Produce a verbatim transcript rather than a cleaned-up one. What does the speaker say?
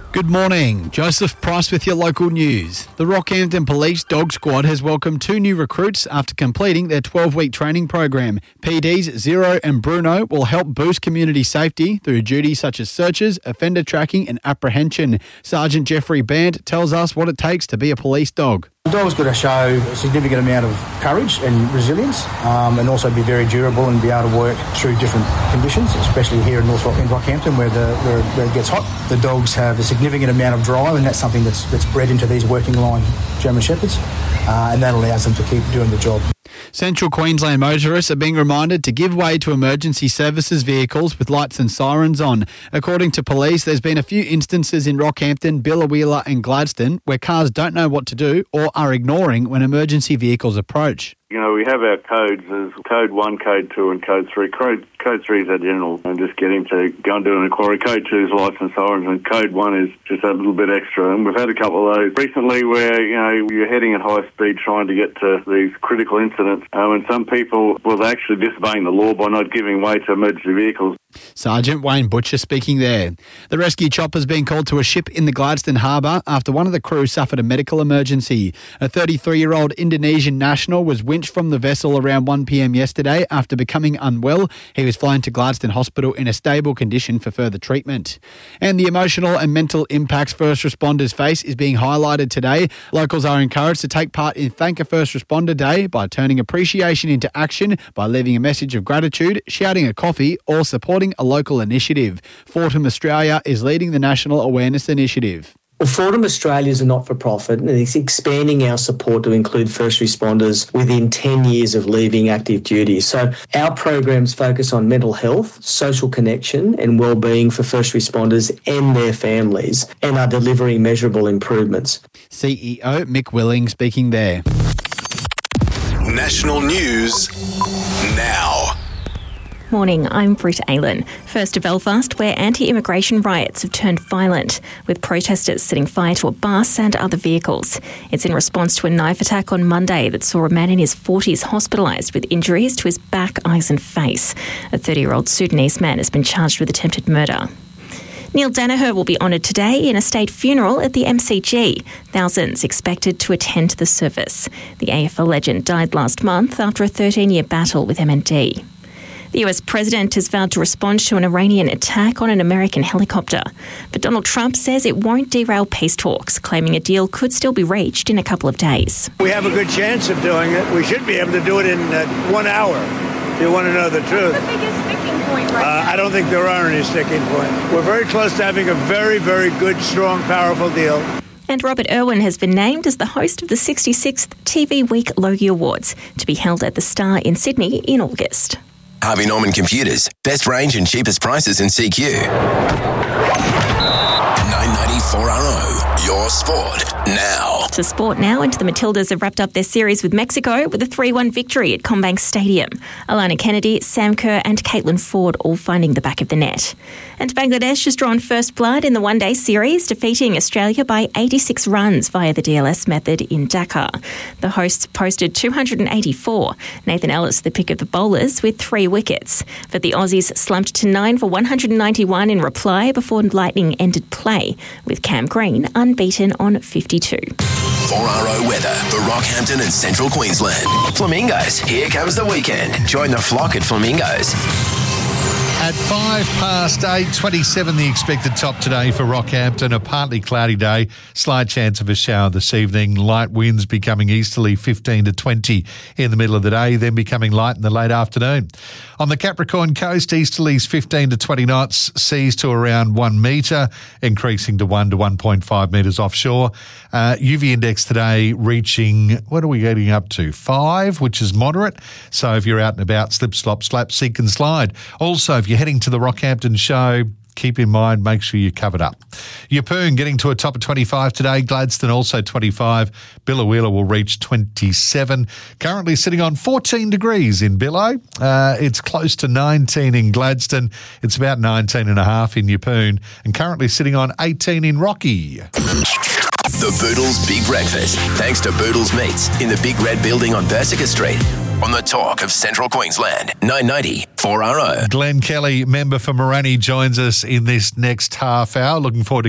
Good morning. Joseph Price with your local news. The Rockhampton Police Dog Squad has welcomed two new recruits after completing their twelve-week training program. P Ds Zero and Bruno will help boost community safety through duties such as searches, offender tracking and apprehension. Sergeant Jeffrey Band tells us what it takes to be a police dog. The dog's got to show a significant amount of courage and resilience, um, and also be very durable and be able to work through different conditions, especially here in North Rock, in Rockhampton where, the, where, where it gets hot. The dogs have a significant amount of drive, and that's something that's, that's bred into these working line German Shepherds, uh, and that allows them to keep doing the job. Central Queensland motorists are being reminded to give way to emergency services vehicles with lights and sirens on. According to police, there's been a few instances in Rockhampton, Biloela and Gladstone where cars don't know what to do or are ignoring when emergency vehicles approach. You know, we have our codes. There's code one, code two and code three. Code, code three is our general, and just get him to go and do an inquiry. Code two is lights and sirens, and code one is just a little bit extra. And we've had a couple of those recently where, you know, you're heading at high speed trying to get to these critical incidents. Um, and some people will actually disobeying the law by not giving way to emergency vehicles. Sergeant Wayne Butcher speaking there. The rescue chopper's been called to a ship in the Gladstone Harbour after one of the crew suffered a medical emergency. A thirty-three-year-old Indonesian national was winched from the vessel around one p.m. yesterday after becoming unwell. He was flown to Gladstone Hospital in a stable condition for further treatment. And the emotional and mental impacts first responders face is being highlighted today. Locals are encouraged to take part in Thank a First Responder Day by turning appreciation into action by leaving a message of gratitude, shouting a coffee or supporting a local initiative. Fortum Australia is leading the National Awareness Initiative. Well, Fortum Australia is a not-for-profit and it's expanding our support to include first responders within ten years of leaving active duty. So our programs focus on mental health, social connection and well-being for first responders and their families and are delivering measurable improvements. C E O Mick Willing speaking there. National News now. Morning, I'm Britt Aylan. First to Belfast, where anti-immigration riots have turned violent, with protesters setting fire to a bus and other vehicles. It's in response to a knife attack on Monday that saw a man in his forties hospitalised with injuries to his back, eyes and face. A thirty-year-old Sudanese man has been charged with attempted murder. Neil Danaher will be honoured today in a state funeral at the M C G. Thousands expected to attend the service. The A F L legend died last month after a thirteen-year battle with M N D. The U S president has vowed to respond to an Iranian attack on an American helicopter. But Donald Trump says it won't derail peace talks, claiming a deal could still be reached in a couple of days. We have a good chance of doing it. We should be able to do it in uh, one hour, if you want to know the truth. What's the biggest sticking point right uh, now? I don't think there are any sticking points. We're very close to having a very, very good, strong, powerful deal. And Robert Irwin has been named as the host of the sixty-sixth T V Week Logie Awards, to be held at the Star in Sydney in August. Harvey Norman Computers. Best range and cheapest prices in C Q. nine ninety four R O. Your sport now. To sport now, into the Matildas have wrapped up their series with Mexico with a three one victory at CommBank Stadium. Alana Kennedy, Sam Kerr and Caitlin Ford all finding the back of the net. And Bangladesh has drawn first blood in the one-day series, defeating Australia by eighty-six runs via the D L S method in Dhaka. The hosts posted two hundred eighty-four. Nathan Ellis, the pick of the bowlers, with three wickets. But the Aussies slumped to nine for one hundred ninety-one in reply before Lightning ended play, with Cam Green unbeaten on fifty-two. four R O weather for Rockhampton and Central Queensland. Flamingos, here comes the weekend. Join the flock at Flamingos. At five past eight, twenty-seven the expected top today for Rockhampton. A partly cloudy day, slight chance of a shower this evening. Light winds becoming easterly fifteen to twenty in the middle of the day, then becoming light in the late afternoon. On the Capricorn coast, easterlies fifteen to twenty knots, seas to around one metre, increasing to one to one point five metres offshore. Uh, U V index today reaching, what are we getting up to? Five, which is moderate. So if you're out and about, slip, slop, slap, sink and slide. Also, if you're heading to the Rockhampton show, keep in mind, make sure you're covered up. Yeppoon getting to a top of twenty-five today. Gladstone also twenty-five. Biloela will reach twenty-seven. Currently sitting on fourteen degrees in Billow. Uh, it's close to nineteen in Gladstone. It's about nineteen and a half in Yeppoon. And currently sitting on eighteen in Rocky. The Boodles Big Breakfast. Thanks to Boodles Meats in the Big Red Building on Bersica Street. On the talk of Central Queensland, nine ninety four R O. Glenn Kelly, member for Morani, joins us in this next half hour. Looking forward to